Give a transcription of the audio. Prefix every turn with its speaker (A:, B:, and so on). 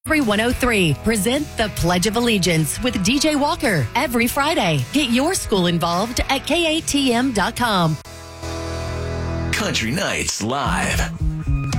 A: Every 103 present the Pledge of Allegiance with DJ Walker every Friday. Get your school involved at KATM.com.
B: Country Nights Live.